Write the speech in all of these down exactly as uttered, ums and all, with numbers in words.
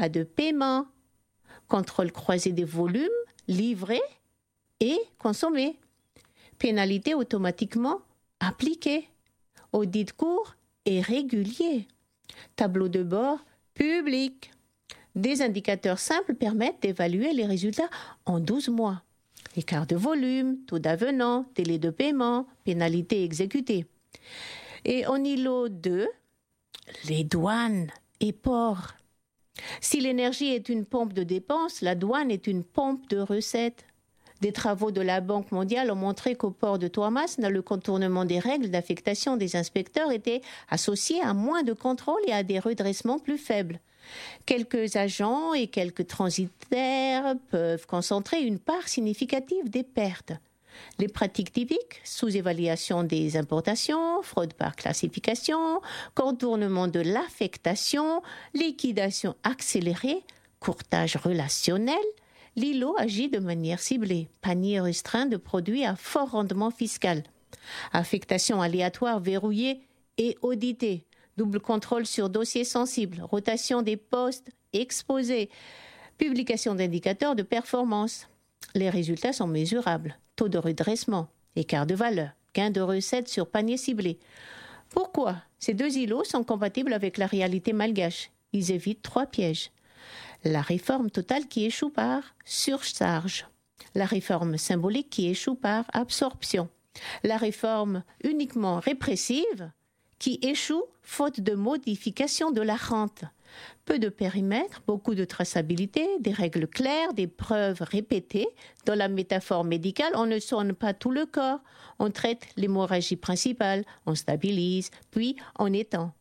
pas de paiement. Contrôle croisé des volumes livrés et consommés. Pénalité automatiquement appliquée. Audit court et régulier. Tableau de bord public. Des indicateurs simples permettent d'évaluer les résultats en douze mois. Écart de volume, taux d'avenant, délai de paiement, pénalité exécutée. Et en îlot deux, les douanes et ports. Si l'énergie est une pompe de dépenses, la douane est une pompe de recettes. Des travaux de la Banque mondiale ont montré qu'au port de Thomas, le contournement des règles d'affectation des inspecteurs était associé à moins de contrôle et à des redressements plus faibles. Quelques agents et quelques transitaires peuvent concentrer une part significative des pertes. Les pratiques typiques, sous-évaluation des importations, fraude par classification, contournement de l'affectation, liquidation accélérée, courtage relationnel, l'I L O agit de manière ciblée, panier restreint de produits à fort rendement fiscal, affectation aléatoire verrouillée et auditée, double contrôle sur dossiers sensibles, rotation des postes exposés, publication d'indicateurs de performance. Les résultats sont mesurables. Taux de redressement, écart de valeur, gain de recettes sur panier ciblé. Pourquoi? Ces deux I L O sont compatibles avec la réalité malgache. Ils évitent trois pièges. La réforme totale qui échoue par surcharge. La réforme symbolique qui échoue par absorption. La réforme uniquement répressive qui échoue faute de modification de la rente. Peu de périmètre, beaucoup de traçabilité, des règles claires, des preuves répétées. Dans la métaphore médicale, on ne soigne pas tout le corps. On traite l'hémorragie principale, on stabilise, puis on étend.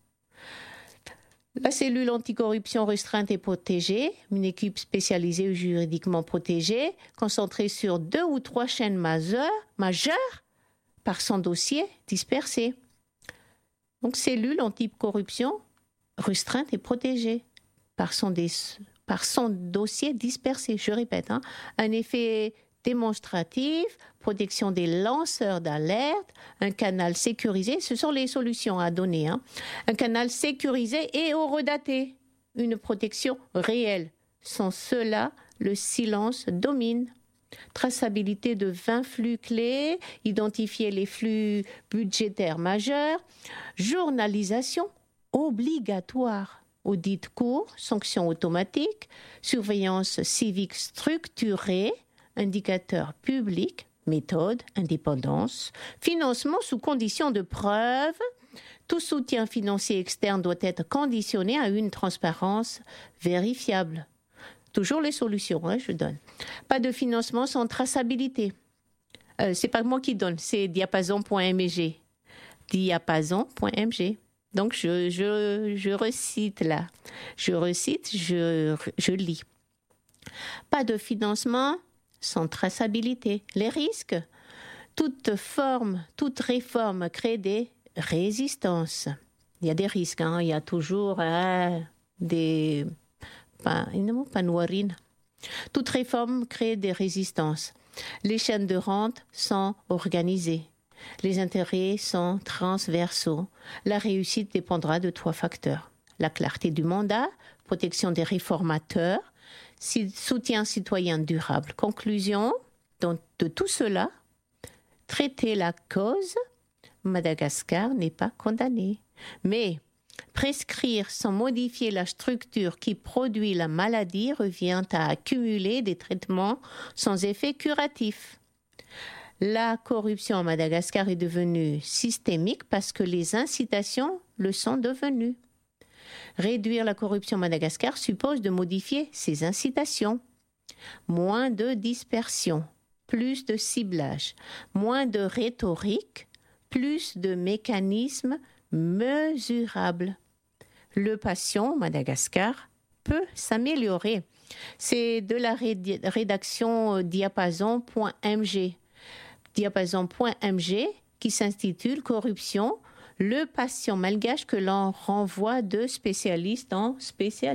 La cellule anticorruption restreinte et protégée, une équipe spécialisée ou juridiquement protégée, concentrée sur deux ou trois chaînes majeures, majeures par son dossier dispersé. Donc, cellule anticorruption restreinte et protégée par son, des, par son dossier dispersé. Je répète, hein, un effet démonstratif, protection des lanceurs d'alerte, un canal sécurisé, ce sont les solutions à donner. Hein. Un canal sécurisé et horodaté, une protection réelle. Sans cela, le silence domine. Traçabilité de vingt flux clés, identifier les flux budgétaires majeurs, journalisation obligatoire, audit court, sanctions automatiques, surveillance civique structurée, indicateur public, méthode, indépendance, financement sous condition de preuve. Tout soutien financier externe doit être conditionné à une transparence vérifiable. Toujours les solutions, hein, je donne. Pas de financement sans traçabilité. Euh, c'est pas moi qui donne, c'est diapason point m g. diapason point m g. Donc, je, je, je recite là. Je recite, je, je lis. Pas de financement sans traçabilité. Les risques, toute forme, toute réforme crée des résistances. Il y a des risques, hein. Il y a toujours hein, des... Pas, pas noirine. Toute réforme crée des résistances. Les chaînes de rente sont organisées. Les intérêts sont transversaux. La réussite dépendra de trois facteurs. La clarté du mandat, protection des réformateurs, soutien citoyen durable. Conclusion donc, de tout cela, traiter la cause, Madagascar n'est pas condamné. Mais prescrire sans modifier la structure qui produit la maladie revient à accumuler des traitements sans effet curatif. La corruption à Madagascar est devenue systémique parce que les incitations le sont devenues. Réduire la corruption à Madagascar suppose de modifier ces incitations. Moins de dispersion, plus de ciblage, moins de rhétorique, plus de mécanismes mesurables. Le patient, Madagascar, peut s'améliorer. C'est de la rédaction diapason point m g. diapason point m g qui s'intitule « Corruption, le patient malgache que l'on renvoie de spécialiste en spécialiste ».